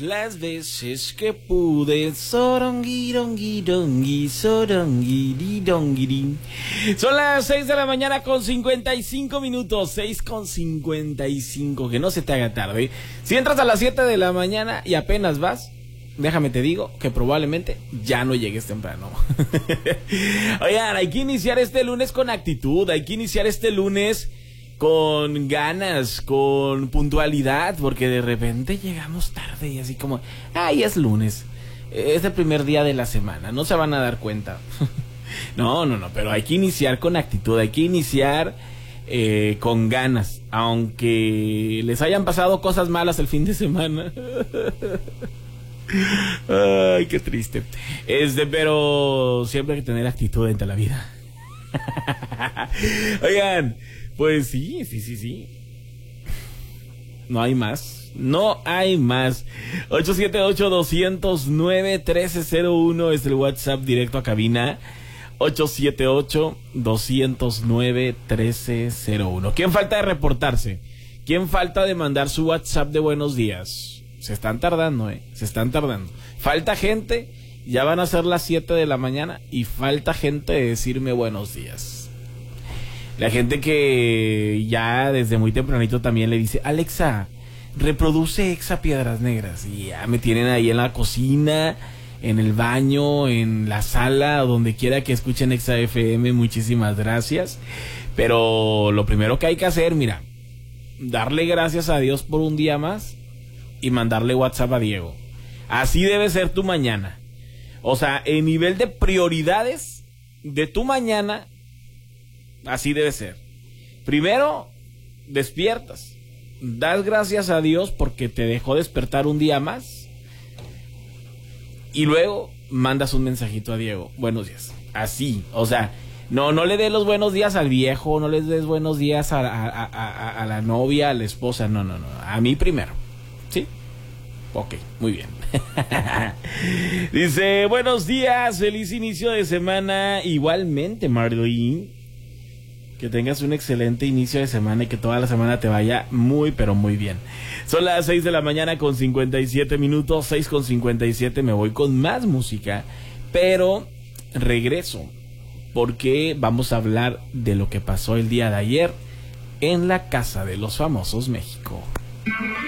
las veces que pude. Soronguirongui, soronguiridonguirín. Son las 6 de la mañana con 55 minutos. 6 con 55. Que no se te haga tarde. Si entras a las 7 de la mañana y apenas vas, déjame te digo que probablemente ya no llegues temprano. Oigan, hay que iniciar este lunes con actitud. Hay que iniciar este lunes con ganas, con puntualidad, porque de repente llegamos tarde y así como, ay, es lunes, es el primer día de la semana, no se van a dar cuenta. No, pero hay que iniciar con actitud, hay que iniciar con ganas, aunque les hayan pasado cosas malas el fin de semana. Ay, qué triste. Pero siempre hay que tener actitud ante la vida. Oigan, pues sí. No hay más. 878-209-1301 es el WhatsApp directo a cabina. 878-209-1301. ¿Quién falta de reportarse? ¿Quién falta de mandar su WhatsApp de buenos días? Se están tardando, se están tardando. Falta gente, ya van a ser las 7 de la mañana y falta gente de decirme buenos días. La gente que ya desde muy tempranito también le dice, Alexa, reproduce Exa Piedras Negras. Y ya me tienen ahí en la cocina, en el baño, en la sala, donde quiera que escuchen Exa FM. Muchísimas gracias. Pero lo primero que hay que hacer, mira, darle gracias a Dios por un día más y mandarle WhatsApp a Diego. Así debe ser tu mañana. O sea, en nivel de prioridades de tu mañana, así debe ser. Primero, despiertas. Das gracias a Dios porque te dejó despertar un día más. Y luego mandas un mensajito a Diego. Buenos días. Así, o sea, no le des los buenos días al viejo, no les des buenos días a la novia, a la esposa. No. A mí primero. ¿Sí? Ok, muy bien. Dice, buenos días, feliz inicio de semana. Igualmente, Marlene. Que tengas un excelente inicio de semana y que toda la semana te vaya muy, pero muy bien. Son las 6 de la mañana con 57 minutos. 6 con 57, me voy con más música. Pero regreso porque vamos a hablar de lo que pasó el día de ayer en la Casa de los Famosos México.